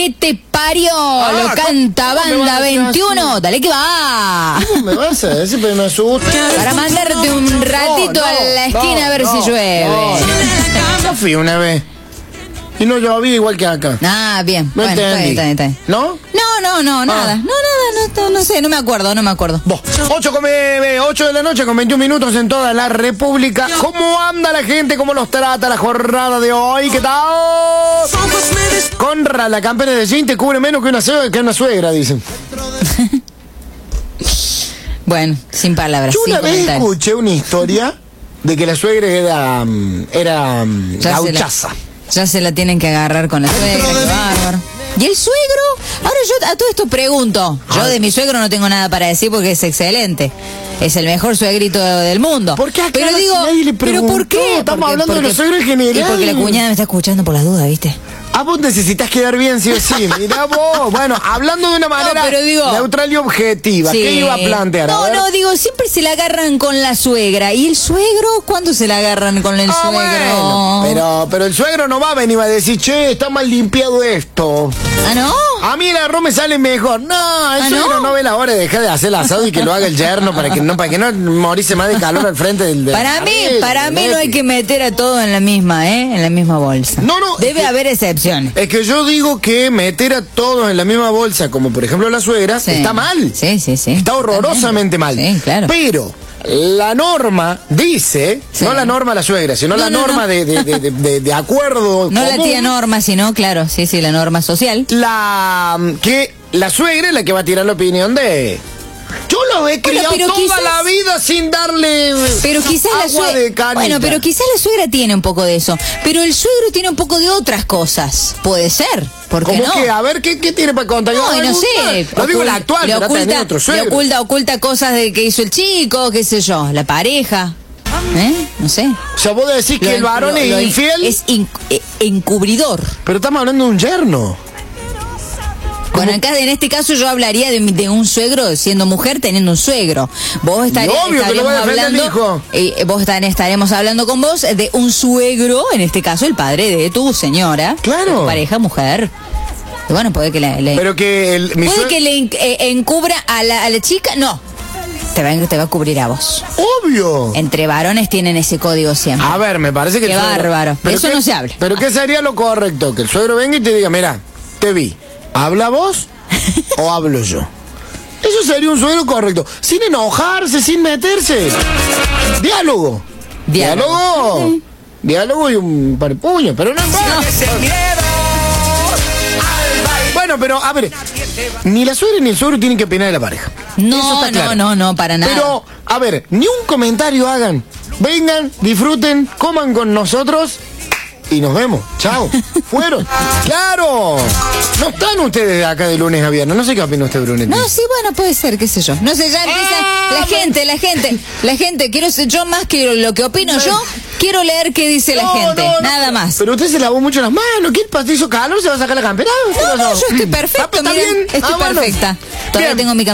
que te parió. Lo canta Banda 21. Dale que va. ¿Cómo me vas a decir? Pero me asusta. Para mandarte un ratito a la esquina a ver si llueve. Yo fui una vez. Y no llovía igual que acá. Ah, bien. No Bueno, entendí. está bien. ¿No? No, nada. No sé, no me acuerdo. 8 de la noche con 21 minutos en toda la República. ¿Cómo anda la gente? ¿Cómo los trata la jornada de hoy? ¿Qué tal? Conra, la campana de jean te cubre menos que una suegra, dicen. Bueno, sin palabras. Yo sin una vez comentarios. escuché una historia de que la suegra era gauchaza. Ya se la tienen que agarrar con la suegra, qué bárbaro. ¿Y el suegro? Ahora yo a todo esto pregunto. Yo de mi suegro no tengo nada para decir porque es excelente. Es el mejor suegrito del mundo. ¿Por qué acá pero digo, nadie le ¿pero preguntó? por qué? Estamos hablando de los suegros en general. Y porque la cuñada me está escuchando por las dudas, ¿viste? Ah, vos necesitas quedar bien, sí o sí. Mirá vos. Bueno, hablando de una manera pero digo, neutral y objetiva. Sí. ¿Qué iba a plantear? Digo, siempre se la agarran con la suegra. ¿Y el suegro? ¿Cuándo se la agarran con el suegro? Bueno, pero el suegro no va a venir a decir, che, está mal limpiado esto. ¿Ah, no? A mí el arroz me sale mejor. No, el suegro no ve la hora de dejar de hacer el asado y que lo haga el yerno para que no morirse más de calor al frente del... Para mí no hay que meter a todo en la misma, en la misma bolsa. No. Debe haber excepciones. Es que yo digo que meter a todos en la misma bolsa, como por ejemplo la suegra, Sí. está mal. Sí. Está horrorosamente mal. Sí, claro. Pero la norma dice, Sí. no la norma la suegra, sino la norma de acuerdo No la común, tía norma, sino, claro, sí, la norma social. que la suegra es la que va a tirar la opinión de... Yo lo he criado pero toda quizás- la vida sin darle Pero quizás la agua suegra. de canita. Bueno, pero quizás la suegra tiene un poco de eso. Pero el suegro tiene un poco de otras cosas. Puede ser. ¿Por qué ¿Cómo no? que? A ver, ¿qué tiene para contar? No, y no sé. No digo la actual, le pero tenía otro le suegro. oculta cosas de que hizo el chico, qué sé yo, la pareja. No sé. O sea, vos decís que el varón es infiel, Es encubridor. pero estamos hablando de un yerno. Bueno, acá en este caso yo hablaría de un suegro siendo mujer teniendo un suegro. Vos Y obvio que lo va a defender el hijo. estaremos hablando con vos de un suegro, en este caso el padre de tu señora. Claro. De tu pareja mujer. Y bueno, puede que Pero que puede que le encubra a la chica. No. Te va a cubrir a vos. Obvio. Entre varones tienen ese código siempre. A ver, me parece que Qué el suegro... bárbaro. Pero Eso qué- no se habla. Pero ¿qué sería lo correcto? Que el suegro venga y te diga, mira, te vi. ¿Habla vos o hablo yo? Eso sería un suegro correcto. Sin enojarse, sin meterse. Diálogo. Diálogo y un par de puños, pero no. Bueno, pero a ver, ni la suegra ni el suegro tienen que opinar de la pareja. Eso está claro. No, para nada. Pero, a ver, ni un comentario hagan. Vengan, disfruten, coman con nosotros y nos vemos. Chao. Fueron. ¡Claro! No están ustedes acá de lunes a viernes. No sé qué opina usted, Brunetti. No, sí, bueno, puede ser, qué sé yo. No sé, ya empieza la gente, quiero ser yo más que lo que opino yo, quiero leer qué dice la gente, nada más. Pero usted se lavó mucho las manos. ¿Qué pasó? ¿Hizo calor? ¿Se va a sacar la campera? No, yo estoy perfecto, ¿Está miren, bien? estoy Bueno. perfecta. Todavía Bien. tengo mi